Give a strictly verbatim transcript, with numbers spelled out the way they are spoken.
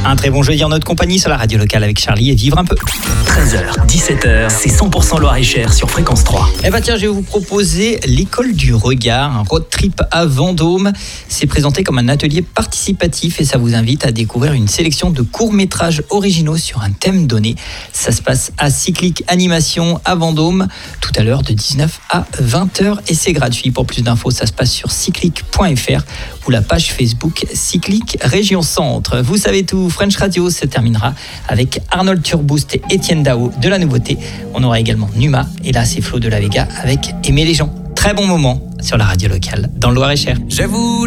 Un très bon jeudi en notre compagnie sur la radio locale avec Charlie et Vivre un peu. treize heures, dix-sept heures, c'est cent pour cent Loir-et-Cher sur Fréquence trois. Eh ben tiens, je vais vous proposer l'école du regard, un road trip à Vendôme. C'est présenté comme un atelier participatif et ça vous invite à découvrir une sélection de courts-métrages originaux sur un thème donné. Ça se passe à Cyclique Animation à Vendôme, tout à l'heure de dix-neuf à vingt heures et c'est gratuit. Pour plus d'infos, ça se passe sur cyclique point f r ou la page Facebook Cyclique Région Centre. Vous savez tout, French Radio se terminera avec Arnold Turboost et Étienne Dao de la nouveauté. On aura également Numa et là c'est Flo de la Vega avec Aimer les gens. Très bon moment sur la radio locale dans le Loir-et-Cher. Je voulais